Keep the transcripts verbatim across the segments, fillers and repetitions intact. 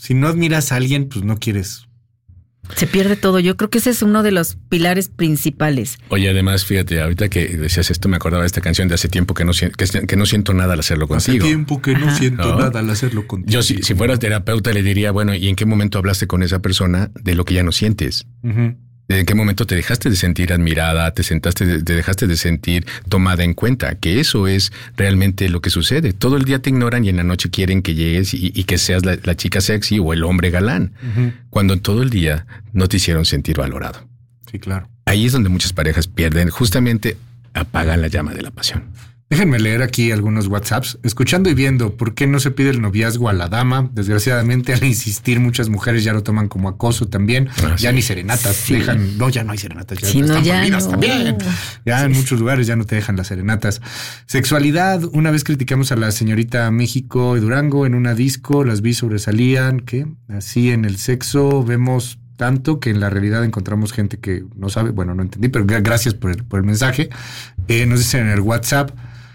Si no admiras a alguien, pues no quieres. Se pierde todo. Yo creo que ese es uno de los pilares principales. Oye, además, fíjate, ahorita que decías esto, me acordaba de esta canción de hace tiempo que no, que, que no siento nada al hacerlo contigo. Hace tiempo que no Ajá. siento ¿No? nada al hacerlo contigo. Yo, si, si fuera terapeuta, le diría, bueno, ¿y en qué momento hablaste con esa persona de lo que ya no sientes? Uh-huh. ¿En qué momento te dejaste de sentir admirada, te sentaste, de, te dejaste de sentir tomada en cuenta? Que eso es realmente lo que sucede. Todo el día te ignoran y en la noche quieren que llegues y, y que seas la, la chica sexy o el hombre galán. Uh-huh. Cuando todo el día no te hicieron sentir valorado. Sí, claro. Ahí es donde muchas parejas pierden, justamente apagan la llama de la pasión. Déjenme leer aquí algunos WhatsApps. Escuchando y viendo, ¿por qué no se pide el noviazgo a la dama? Desgraciadamente, al insistir, muchas mujeres ya lo toman como acoso también. Ah, ya sí. ni serenatas Sí. dejan. No, ya no hay serenatas. Ya Sí, no, están ya prohibidas no. también. Ya en muchos lugares ya no te dejan las serenatas. Sexualidad. Una vez criticamos a la señorita México y Durango en una disco. Las vi sobresalían. ¿Qué? Así en el sexo vemos tanto que en la realidad encontramos gente que no sabe. Bueno, no entendí, pero gracias por el, por el mensaje. Eh, nos dicen en el WhatsApp.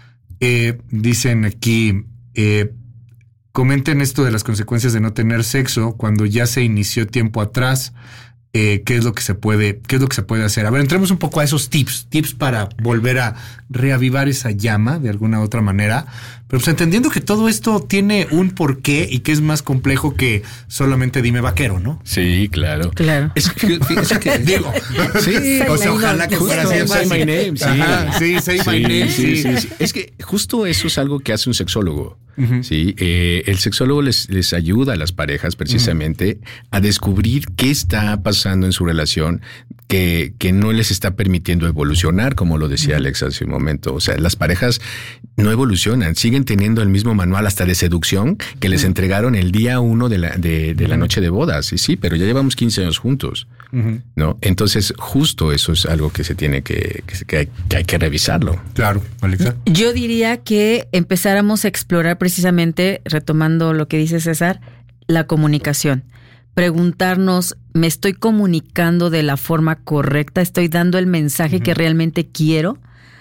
Eh, dicen aquí, eh, comenten esto de las consecuencias de no tener sexo cuando ya se inició tiempo atrás. Eh, ¿Qué es lo que se puede, qué es lo que se puede hacer? A ver, entremos un poco a esos tips, tips para volver a reavivar esa llama de alguna otra manera. Pero pues entendiendo que todo esto tiene un porqué y que es más complejo que solamente dime vaquero, ¿no? Sí, claro. Claro. Es que, es que Digo, sí, o sea, ojalá que fuera así de Say fácil. my name, sí. Ajá, sí, say my name, sí. sí, sí, sí. Es que justo eso es algo que hace un sexólogo. Ujú. Sí, eh, el sexólogo les, les ayuda a las parejas precisamente uh-huh. a descubrir qué está pasando en su relación que, que no les está permitiendo evolucionar, como lo decía uh-huh. Alex hace un momento. O sea, las parejas no evolucionan, siguen teniendo el mismo manual hasta de seducción que les uh-huh. entregaron el día uno de la, de, de uh-huh. la noche de bodas. Y sí, pero ya llevamos quince años juntos, uh-huh. ¿no? Entonces, justo eso es algo que se tiene que, que, que, hay, que hay que revisarlo. Claro, Alexa. Yo diría que empezáramos a explorar precisamente, retomando lo que dice César, la comunicación. Preguntarnos, ¿me estoy comunicando de la forma correcta? ¿Estoy dando el mensaje uh-huh. que realmente quiero?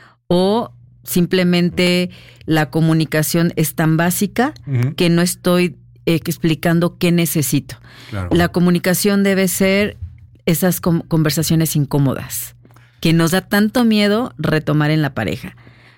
¿O simplemente la comunicación es tan básica uh-huh. que no estoy eh, explicando qué necesito? Claro. La comunicación debe ser esas com- conversaciones incómodas que nos da tanto miedo retomar en la pareja.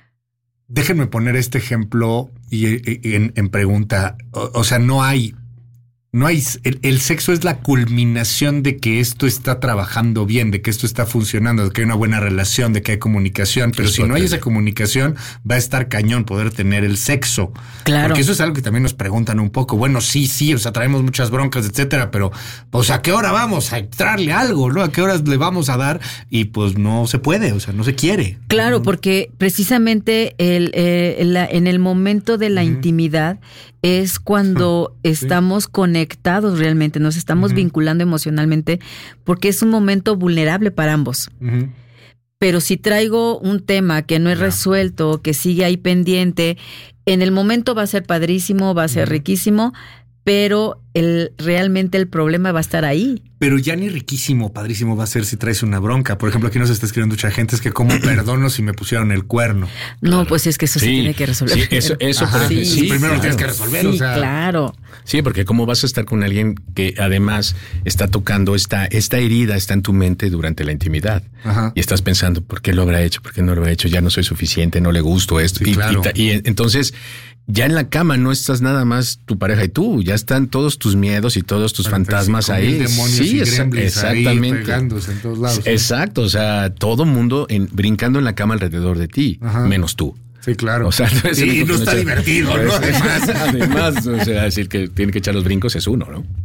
Déjenme poner este ejemplo y, y en, en pregunta. O, o sea, no hay, no hay, el, el sexo es la culminación de que esto está trabajando bien, de que esto está funcionando, de que hay una buena relación, de que hay comunicación. Pero si no hay esa comunicación, va a estar cañón poder tener el sexo. Claro. Porque eso es algo que también nos preguntan un poco. Bueno, sí, sí, o sea, traemos muchas broncas, etcétera, pero pues ¿a qué hora vamos a entrarle algo, no? ¿A qué horas le vamos a dar? Y pues no se puede, o sea, no se quiere. Claro, porque precisamente el, eh, la, en el momento de la uh-huh. intimidad es cuando sí. estamos conectados realmente, nos estamos uh-huh. vinculando emocionalmente, porque es un momento vulnerable para ambos. Uh-huh. Pero si traigo un tema que no es yeah. resuelto, que sigue ahí pendiente, en el momento va a ser padrísimo, va a ser uh-huh. riquísimo, pero el, realmente el problema va a estar ahí. Pero ya ni riquísimo, padrísimo va a ser si traes una bronca. Por ejemplo, aquí nos está escribiendo mucha gente, es que cómo perdono si me pusieron el cuerno. No, claro. pues es que eso sí, se tiene que resolver. Sí, eso, eso Ajá, sí, sí, primero claro. lo tienes que resolver. Sí, o sea. claro. Sí, porque cómo vas a estar con alguien que además está tocando esta, esta herida, está en tu mente durante la intimidad. Ajá. Y estás pensando, ¿por qué lo habrá hecho? ¿Por qué no lo habrá hecho? Ya no soy suficiente, no le gusto esto. Sí, y, claro. y, y entonces ya en la cama no estás nada más tu pareja y tú, ya están todos tus miedos y todos tus fantasmas ahí. Sí, exactamente. Ahí pegándose en todos lados. Exacto, o sea, todo mundo en, brincando en la cama alrededor de ti, Ajá. menos tú. Sí, claro. O sea, no es sí, no está no divertido, ¿no? Además, además, o sea, decir que tiene que echar los brincos es uno, ¿no?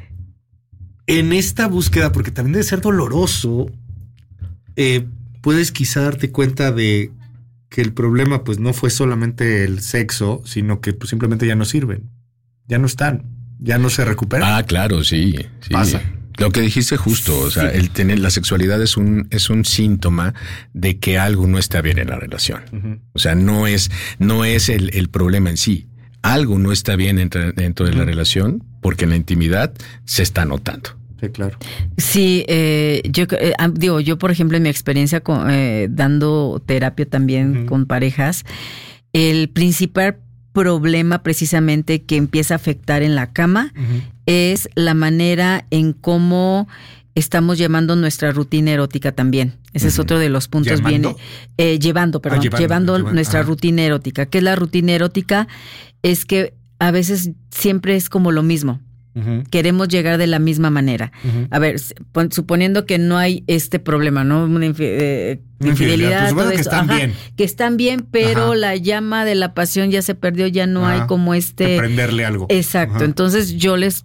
En esta búsqueda, porque también debe ser doloroso, eh, puedes quizá darte cuenta de que el problema pues no fue solamente el sexo, sino que pues simplemente ya no sirven, ya no están, ya no se recuperan. Ah, claro, sí, sí. Pasa. Lo que dijiste justo, o sea, el tener la sexualidad es un es un síntoma de que algo no está bien en la relación. Uh-huh. O sea, no es no es el, el problema en sí. Algo no está bien entre, dentro de uh-huh. la relación porque en la intimidad se está notando. Sí, claro. Sí, eh, yo eh, digo, yo por ejemplo en mi experiencia con, eh, dando terapia también uh-huh. con parejas, el principal problema precisamente que empieza a afectar en la cama uh-huh. es la manera en cómo estamos llevando nuestra rutina erótica también. Ese uh-huh. es otro de los puntos. ¿Llevando? Viene eh, llevando, perdón, ah, llevando, llevando, llevando nuestra ajá. rutina erótica. ¿Qué es la rutina erótica? Es que a veces siempre es como lo mismo. Uh-huh. Queremos llegar de la misma manera. Uh-huh. A ver, suponiendo que no hay este problema, ¿no? Una infi- eh, infidelidad, pues bueno, todo que esto. están Ajá, bien. Que están bien, pero Ajá. la llama de la pasión ya se perdió, ya no Ajá. hay como este... Que prenderle algo. Exacto. Ajá. Entonces yo les...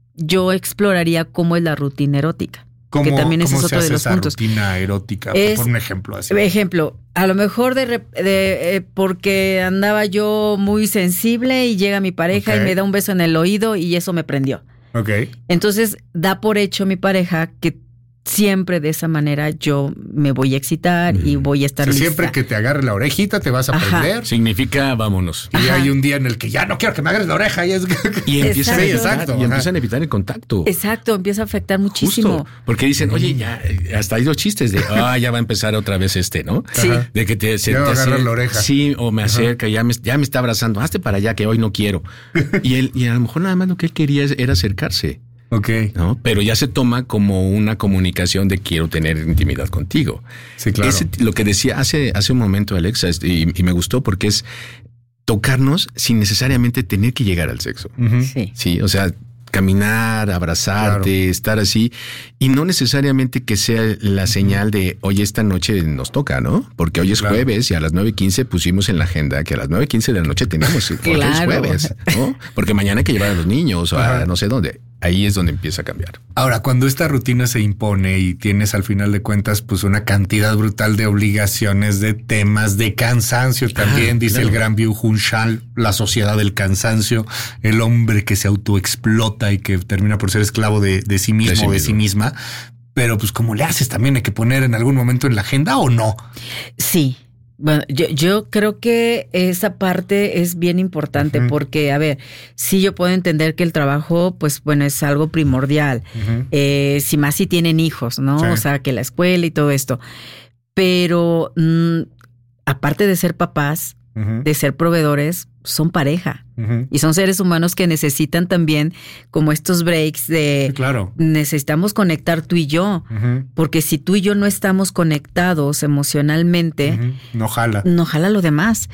Yo exploraría cómo es la rutina erótica. ¿Cómo, que también ese cómo es otro se hace de los esa puntos. Rutina erótica, es, por un ejemplo así. Ejemplo, a lo mejor de, de eh, porque andaba yo muy sensible y llega mi pareja okay. y me da un beso en el oído y eso me prendió. Okay. Entonces da por hecho mi pareja que siempre de esa manera yo me voy a excitar mm. y voy a estar o sea, lista. Siempre que te agarre la orejita te vas a Ajá. prender. Significa vámonos. Y Ajá. hay un día en el que ya no quiero que me agarres la oreja. Y, es... y empiezan, exacto. a exacto. y empiezan a evitar el contacto. Exacto, empieza a afectar muchísimo. Justo, porque dicen, oye, ya, hasta hay los chistes de, ah, ya va a empezar otra vez este, ¿no? Sí. Ajá. De que te, se, te acerca la oreja. Sí, o me acerca, ya me, ya me está abrazando, hazte para allá que hoy no quiero. y, él, y a lo mejor nada más lo que él quería era acercarse. Okay. ¿No? Pero ya se toma como una comunicación de quiero tener intimidad contigo. Sí, claro. Ese, lo que decía hace, hace un momento Alexa, y, y me gustó porque es tocarnos sin necesariamente tener que llegar al sexo. Uh-huh. Sí. Sí, o sea, caminar, abrazarte, claro. estar así, y no necesariamente que sea la señal de hoy esta noche nos toca, ¿no? Porque hoy es claro. jueves y a las nueve quince pusimos en la agenda que a las nueve quince de la noche teníamos claro. hoy es jueves, ¿no? Porque mañana hay que llevar a los niños o a no sé dónde. Ahí es donde empieza a cambiar. Ahora, cuando esta rutina se impone y tienes al final de cuentas pues una cantidad brutal de obligaciones, de temas, de cansancio también, ah, dice claro. el gran Byung-Chul Han, la sociedad del cansancio, el hombre que se autoexplota y que termina por ser esclavo de, de sí mismo de sí o de mismo. sí misma. Pero pues ¿cómo le haces? ¿También hay que poner en algún momento en la agenda o no? Sí. Bueno, yo, yo creo que esa parte es bien importante uh-huh. porque, a ver, sí yo puedo entender que el trabajo, pues bueno, es algo primordial. Uh-huh. Eh, si más si tienen hijos, ¿no? Sí. O sea, que la escuela y todo esto. Pero mmm, aparte de ser papás, uh-huh. de ser proveedores, son pareja. Uh-huh. Y son seres humanos que necesitan también como estos breaks de... Sí, claro. Necesitamos conectar tú y yo. Uh-huh. Porque si tú y yo no estamos conectados emocionalmente... Uh-huh. No jala. No jala lo demás.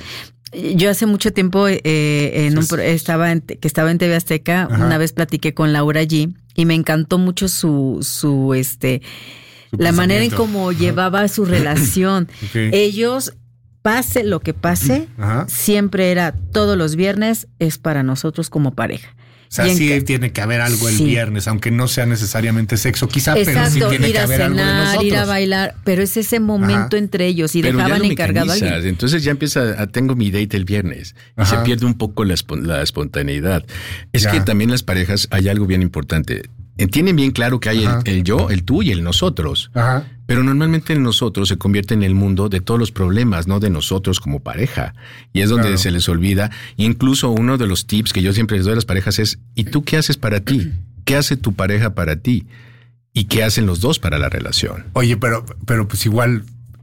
Yo hace mucho tiempo eh, en un, estaba en, que estaba en T V Azteca, uh-huh. una vez platiqué con Laura G. Y me encantó mucho su... su este su la manera en cómo uh-huh. llevaba su relación. Okay. Ellos... Pase lo que pase, Ajá. siempre era todos los viernes es para nosotros como pareja. O sea, sí que, tiene que haber algo el sí. viernes, aunque no sea necesariamente sexo, quizá, Exacto, pero sí tiene ir que a haber cenar, algo de nosotros. Ir a bailar, pero es ese momento Ajá. entre ellos y pero dejaban ya encargado a alguien. Entonces ya empieza, a, tengo mi date el viernes y Ajá. se pierde un poco la, la espontaneidad. Es ya. que también las parejas hay algo bien importante. Tienen bien claro que hay el, el yo, el tú y el nosotros. Ajá. Pero normalmente el nosotros se convierte en el mundo de todos los problemas, no de nosotros como pareja. Y es donde claro. se les olvida. Y incluso uno de los tips que yo siempre les doy a las parejas es, ¿y tú qué haces para ti? ¿Qué hace tu pareja para ti? ¿Y qué hacen los dos para la relación? Oye, pero, pero pues igual...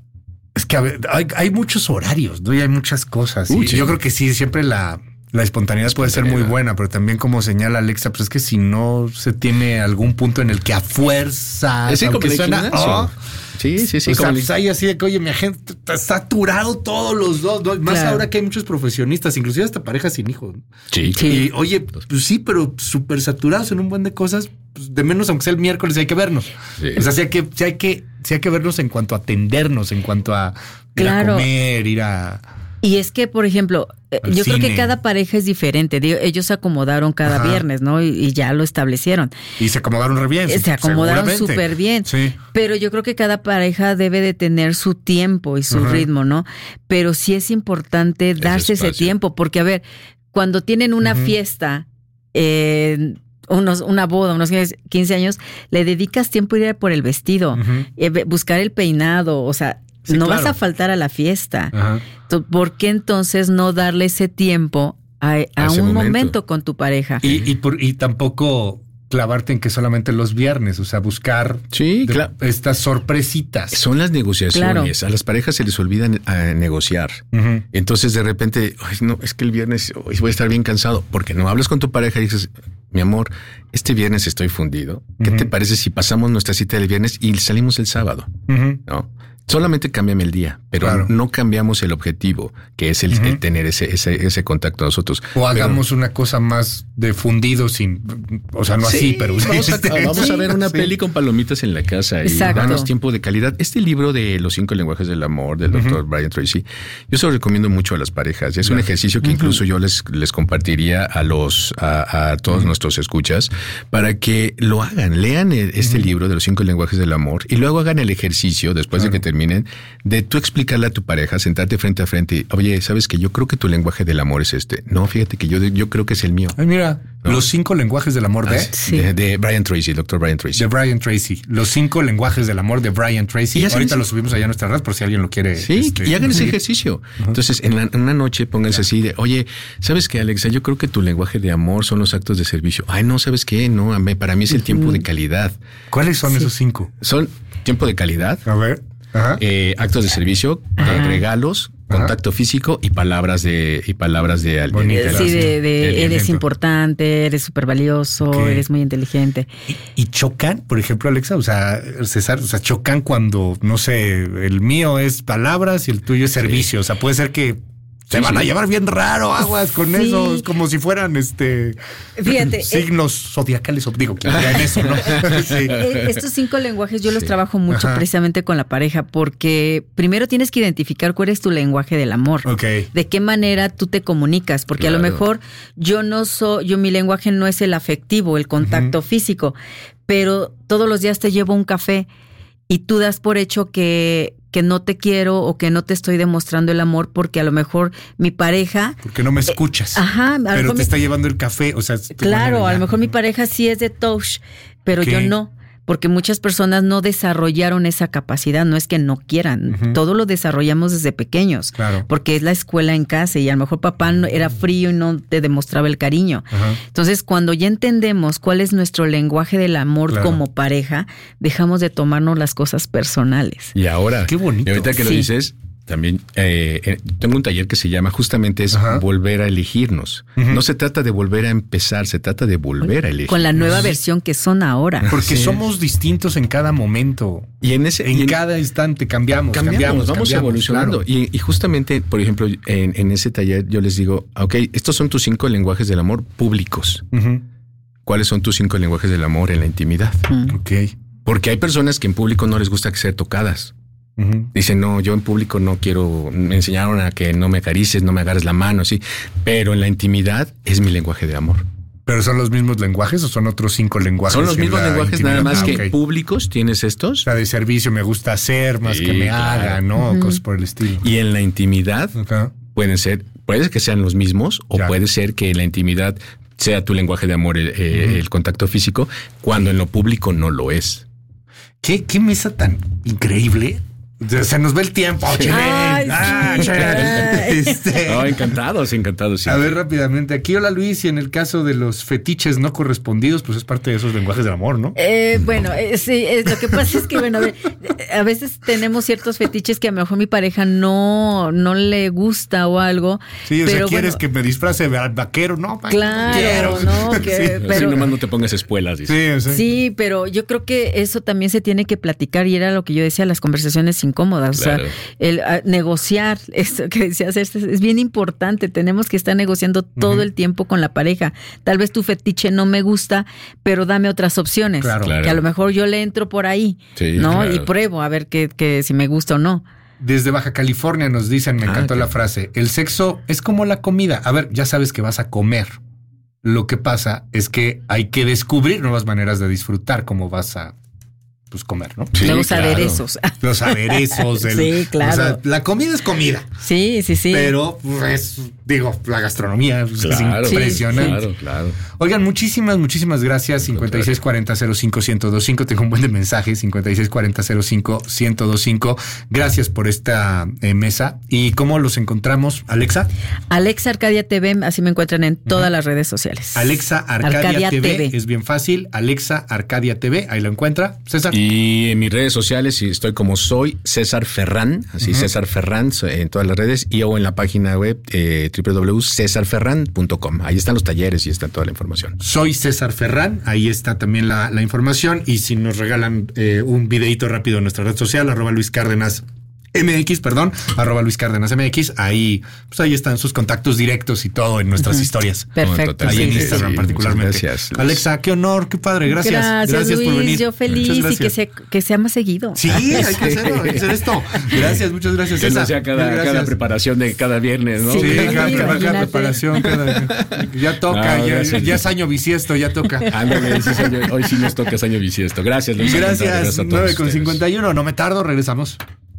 Es que a ver, hay, hay muchos horarios, ¿no? Y hay muchas cosas. Uy, sí. Yo creo que sí, siempre la... La espontaneidad puede ser muy buena, pero también como señala Alexa, pues es que si no se tiene algún punto en el que a fuerza, es aunque como suena, oh, sí, sí, sí. O sea, pues hay así de que, oye, mi agente está saturado todos los dos, ¿no? Más claro. ahora que hay muchos profesionistas, inclusive hasta parejas sin hijos. Sí. Y sí. oye, pues sí, pero súper saturados en un buen de cosas, pues de menos aunque sea el miércoles hay que vernos. Sí. O sea, sí hay que, sí hay que, sí hay que vernos en cuanto a atendernos, en cuanto a ir claro. a comer, ir a... Y es que, por ejemplo, yo cine. creo que cada pareja es diferente. Ellos se acomodaron cada Ajá. viernes, ¿no? Y, y ya lo establecieron. Y se acomodaron re bien. Se acomodaron súper bien. Sí. Pero yo creo que cada pareja debe de tener su tiempo y su Ajá. ritmo, ¿no? Pero sí es importante darse ese, ese tiempo. Porque, a ver, cuando tienen una Ajá. fiesta... Eh, Unos, una boda, unos quince años, le dedicas tiempo a ir por el vestido, uh-huh. eh, buscar el peinado, o sea, sí, no claro. vas a faltar a la fiesta. Uh-huh. ¿Por qué entonces no darle ese tiempo a, a un momento. momento con tu pareja? Y, y, por, y tampoco clavarte en que solamente los viernes, o sea, buscar sí, de, claro. estas sorpresitas. Son las negociaciones. Claro. A las parejas se les olvida a negociar. Uh-huh. Entonces, de repente, ay, no, es que el viernes hoy voy a estar bien cansado, porque no hablas con tu pareja y dices, mi amor, este viernes estoy fundido. ¿Qué uh-huh. te parece si pasamos nuestra cita del viernes y salimos el sábado? Uh-huh. ¿No? Solamente cámbiame el día, pero claro. no cambiamos el objetivo, que es el, uh-huh. el tener ese, ese, ese contacto nosotros. O hagamos pero, una cosa más de fundido sin, o sea, no sí, así, pero vamos, a, vamos a ver una sí. peli con palomitas en la casa y Exacto. darnos tiempo de calidad. Este libro de los cinco lenguajes del amor del doctor uh-huh. Brian Tracy, yo se lo recomiendo mucho a las parejas. Es claro. un ejercicio que uh-huh. incluso yo les, les compartiría a los, a, a todos uh-huh. nuestros escuchas para que lo hagan, lean este uh-huh. libro de los cinco lenguajes del amor y luego hagan el ejercicio después claro. de que terminen de tú explicarle a tu pareja, sentarte frente a frente y, oye, ¿sabes que yo creo que tu lenguaje del amor es este? No, fíjate que yo, yo creo que es el mío. Ay, mira, ¿no? Los cinco lenguajes del amor de... Ah, sí. de, de Brian Tracy, doctor Brian Tracy. De Brian Tracy. Los cinco lenguajes del amor de Brian Tracy. Y ahorita lo subimos allá a nuestra red por si alguien lo quiere. Sí, este, y hagan ese ejercicio. Uh-huh. Entonces, en, la, en una noche pónganse así de, oye, ¿sabes qué, Alexa? Yo creo que tu lenguaje de amor son los actos de servicio. Ay, no, ¿sabes qué? No, para mí es el tiempo de calidad. ¿Cuáles son sí. esos cinco? Son tiempo de calidad. A ver. Ajá. Eh, actos de servicio, eh, regalos, Ajá. contacto físico y palabras de y palabras de alguien. Sí, de, de eres importante, eres súper valioso, okay. eres muy inteligente. ¿Y, y chocan, por ejemplo, Alexa? O sea, César, o sea, chocan cuando, no sé, el mío es palabras y el tuyo es servicio. Sí. O sea, puede ser que se sí, van sí. a llevar bien raro, aguas con sí. eso, es como si fueran este Fíjate, signos eh, zodiacales, digo, que en eso, ¿no? sí. Estos cinco lenguajes yo sí. los trabajo mucho Ajá. precisamente con la pareja, porque primero tienes que identificar cuál es tu lenguaje del amor. Okay. De qué manera tú te comunicas, porque claro. a lo mejor yo no soy, yo mi lenguaje no es el afectivo, el contacto uh-huh. físico, pero todos los días te llevo un café y tú das por hecho que que no te quiero o que no te estoy demostrando el amor porque a lo mejor mi pareja... Porque no me escuchas. Eh, ajá. Pero te mi, está llevando el café, o sea... Claro, a lo mejor mi pareja sí es de touch, pero ¿Qué? yo no. Porque muchas personas no desarrollaron esa capacidad, no es que no quieran, uh-huh. todo lo desarrollamos desde pequeños, claro. porque es la escuela en casa y a lo mejor papá no, era frío y no te demostraba el cariño. Uh-huh. Entonces, cuando ya entendemos cuál es nuestro lenguaje del amor claro. como pareja, dejamos de tomarnos las cosas personales. Y ahora, qué bonito. Y ahorita que sí. lo dices, también eh, tengo un taller que se llama justamente es Ajá. volver a elegirnos. Uh-huh. No se trata de volver a empezar, se trata de volver a elegir. Con la nueva versión que son ahora. Porque sí. somos distintos en cada momento. Y en ese en y en, cada instante cambiamos, cambiamos, cambiamos vamos cambiamos, evolucionando. Claro. Y, y justamente, por ejemplo, en, en ese taller yo les digo, ok, estos son tus cinco lenguajes del amor públicos. Uh-huh. ¿Cuáles son tus cinco lenguajes del amor en la intimidad? Uh-huh. Ok. Porque hay personas que en público no les gusta ser tocadas. Uh-huh. Dicen, no, yo en público no quiero, me enseñaron a que no me acaricies, no me agarres la mano, sí, pero en la intimidad es mi lenguaje de amor. ¿Pero son los mismos lenguajes o son otros cinco lenguajes? Son los mismos lenguajes, intimidad? Nada más ah, que okay. públicos tienes estos. O sea, de servicio me gusta hacer, más sí, que me claro. haga, ¿no? Uh-huh. Cosas por el estilo. Y en la intimidad uh-huh. pueden ser, puede ser que sean los mismos o ya. puede ser que en la intimidad sea tu lenguaje de amor el, uh-huh. el contacto físico, cuando en lo público no lo es. ¿Qué, qué mesa tan increíble? Se nos va el tiempo. Ay, ah, sí, este. oh, encantados, encantados. Sí. A ver, rápidamente. Aquí, hola Luis, y en el caso de los fetiches no correspondidos, pues es parte de esos lenguajes del amor, ¿no? Eh, bueno, eh, sí, eh, lo que pasa es que, bueno, a, ver, a veces tenemos ciertos fetiches que a lo mejor mi pareja no, no le gusta o algo. Sí, o pero sea, ¿quieres bueno, que me disfrace de vaquero? No, claro, quiero. no, que, sí, pero, sí, nomás no te pongas espuelas. Dice. Sí, sí. sí, pero yo creo que eso también se tiene que platicar y era lo que yo decía, las conversaciones incómodas, claro. o sea, el a, negociar, esto que decías, es, es bien importante, tenemos que estar negociando todo uh-huh. el tiempo con la pareja. Tal vez tu fetiche no me gusta, pero dame otras opciones, claro. que claro. a lo mejor yo le entro por ahí, sí, ¿no? Claro. Y pruebo a ver que, que si me gusta o no. Desde Baja California nos dicen, me encantó ah, la frase, el sexo es como la comida. A ver, ya sabes que vas a comer. Lo que pasa es que hay que descubrir nuevas maneras de disfrutar cómo vas a pues comer, ¿no? Sí, los claro. aderezos. Los aderezos. El, sí, claro. O sea, la comida es comida. Sí, sí, sí. Pero, pues, digo, la gastronomía pues, claro, es impresionante. Claro, claro. Oigan, muchísimas, muchísimas gracias. cincuenta y seis cuarenta cero cinco ciento veinticinco. Tengo un buen de mensajes. cincuenta y seis cuarenta cero cinco ciento veinticinco. Gracias por esta eh, mesa. ¿Y cómo los encontramos, Alexa? Alexa Arcadia T V, así me encuentran en todas uh-huh. las redes sociales. Alexa Arcadia, Arcadia T V, T V, es bien fácil. Alexa Arcadia T V, ahí lo encuentra. César. Y en mis redes sociales estoy como soy César Ferrán, así uh-huh. César Ferrán en todas las redes y o en la página web eh, doble u doble u doble u punto cesar ferrán punto com. Ahí están los talleres y está toda la información. Soy César Ferrán, ahí está también la, la información. Y si nos regalan eh, un videito rápido en nuestra red social, arroba Luis Cárdenas M X, perdón, arroba Luis Cárdenas M X, ahí, pues ahí están sus contactos directos y todo en nuestras uh-huh. historias. Perfecto. Ahí sí, en Instagram sí, particularmente. Gracias, Alexa, qué honor, qué padre, gracias. Gracias, gracias Luis, por venir. Yo feliz y que sea, que sea más seguido. Sí, hay que hacerlo, hay que hacer esto. Gracias, muchas gracias. Que no sea cada, cada preparación de cada viernes, ¿no? Sí, sí cada, cada, cada preparación, cada, ya toca, no, ya, ya es año bisiesto, ya toca. Ándale, sí, hoy sí nos toca es año bisiesto. Gracias, Luis. Gracias, gracias nueve con cincuenta y uno, no me tardo, regresamos.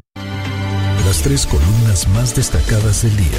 Las tres columnas más destacadas del día.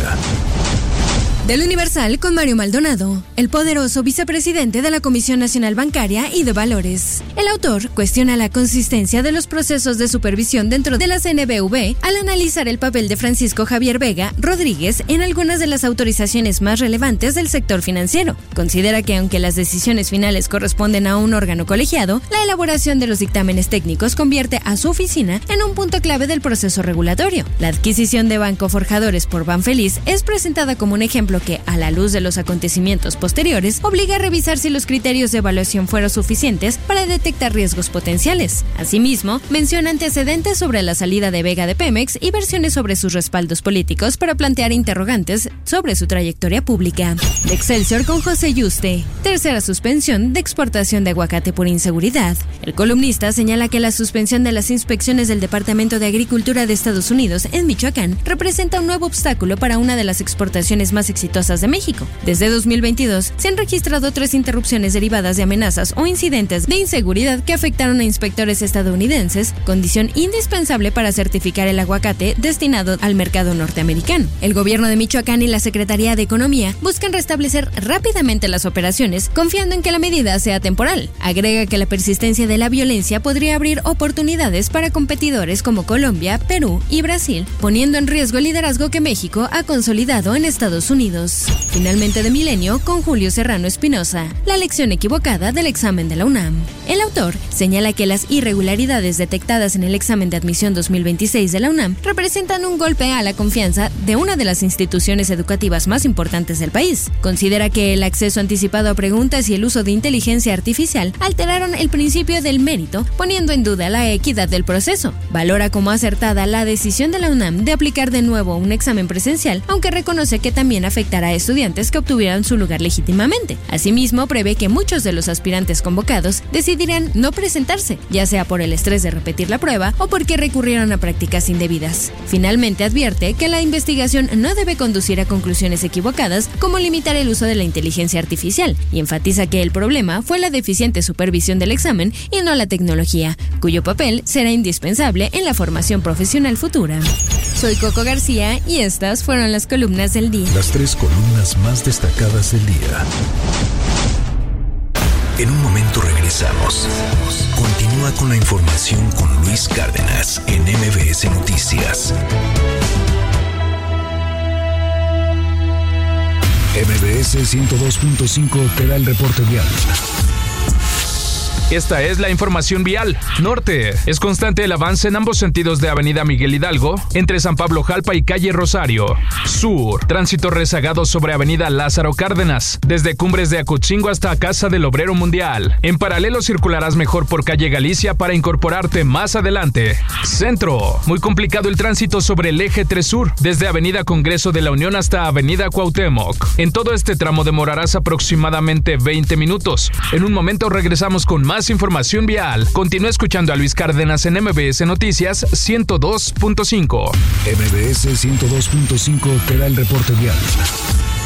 Del Universal con Mario Maldonado, el poderoso vicepresidente de la Comisión Nacional Bancaria y de Valores. El autor cuestiona la consistencia de los procesos de supervisión dentro de la C N B V al analizar el papel de Francisco Javier Vega Rodríguez en algunas de las autorizaciones más relevantes del sector financiero. Considera que aunque las decisiones finales corresponden a un órgano colegiado, la elaboración de los dictámenes técnicos convierte a su oficina en un punto clave del proceso regulatorio. La adquisición de Banco Forjadores por Banfeliz es presentada como un ejemplo que, a la luz de los acontecimientos posteriores, obliga a revisar si los criterios de evaluación fueron suficientes para detectar riesgos potenciales. Asimismo, menciona antecedentes sobre la salida de Vega de Pemex y versiones sobre sus respaldos políticos para plantear interrogantes sobre su trayectoria pública. De Excelsior con José Yuste. Tercera suspensión de exportación de aguacate por inseguridad. El columnista señala que la suspensión de las inspecciones del Departamento de Agricultura de Estados Unidos en Michoacán representa un nuevo obstáculo para una de las exportaciones más exitosas de México. Desde dos mil veintidós se han registrado tres interrupciones derivadas de amenazas o incidentes de inseguridad que afectaron a inspectores estadounidenses, condición indispensable para certificar el aguacate destinado al mercado norteamericano. El gobierno de Michoacán y la Secretaría de Economía buscan restablecer rápidamente las operaciones, confiando en que la medida sea temporal. Agrega que la persistencia de la violencia podría abrir oportunidades para competidores como Colombia, Perú y Brasil, poniendo en riesgo el liderazgo que México ha consolidado en Estados Unidos. Finalmente de Milenio con Julio Serrano Espinosa, la lección equivocada del examen de la UNAM. El autor señala que las irregularidades detectadas en el examen de admisión dos mil veintiséis de la UNAM representan un golpe a la confianza de una de las instituciones educativas más importantes del país. Considera que el acceso anticipado a preguntas y el uso de inteligencia artificial alteraron el principio del mérito, poniendo en duda la equidad del proceso. Valora como acertada la decisión de la UNAM de aplicar de nuevo un examen presencial, aunque reconoce que también afecta a estudiantes que obtuvieran su lugar legítimamente. Asimismo, prevé que muchos de los aspirantes convocados decidirán no presentarse, ya sea por el estrés de repetir la prueba o porque recurrieron a prácticas indebidas. Finalmente, advierte que la investigación no debe conducir a conclusiones equivocadas, como limitar el uso de la inteligencia artificial, y enfatiza que el problema fue la deficiente supervisión del examen y no la tecnología, cuyo papel será indispensable en la formación profesional futura. Soy Coco García y estas fueron las columnas del día. Las tres columnas más destacadas del día. En un momento regresamos. Continúa con la información con Luis Cárdenas en M B S Noticias. M B S ciento dos punto cinco te da el reporte vial. Esta es la información vial. Norte. Es constante el avance en ambos sentidos de Avenida Miguel Hidalgo, entre San Pablo Jalpa y Calle Rosario. Sur. Tránsito rezagado sobre Avenida Lázaro Cárdenas, desde Cumbres de Acotzingo hasta Casa del Obrero Mundial. En paralelo circularás mejor por Calle Galicia para incorporarte más adelante. Centro. Muy complicado el tránsito sobre el eje tres Sur, desde Avenida Congreso de la Unión hasta Avenida Cuauhtémoc. En todo este tramo demorarás aproximadamente veinte minutos. En un momento regresamos con más información vial. Continúa escuchando a Luis Cárdenas en M B S Noticias ciento dos punto cinco. M B S ciento dos punto cinco te da el reporte vial.